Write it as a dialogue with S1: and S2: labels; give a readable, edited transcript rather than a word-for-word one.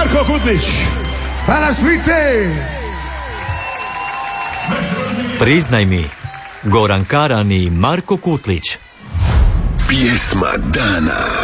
S1: Marko Kutlić.
S2: Hvala svite.
S3: Priznaj mi, Goran Karan i Marko Kutlić.
S4: Pjesma dana.